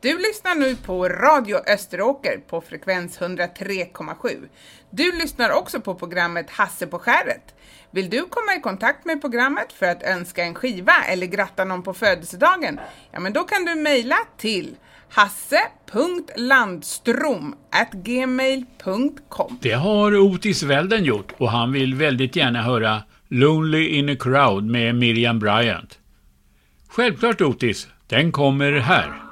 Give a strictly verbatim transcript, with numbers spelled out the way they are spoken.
Du lyssnar nu på Radio Österåker på frekvens hundratre komma sju. Du lyssnar också på programmet Hasse på skäret. Vill du komma i kontakt med programmet för att önska en skiva eller gratta någon på födelsedagen? Ja, men då kan du mejla till hasse punkt landstrom at gmail punkt com. Det har Otis Välden gjort och han vill väldigt gärna höra Lonely in a Crowd med Miriam Bryant. Självklart Otis, den kommer här.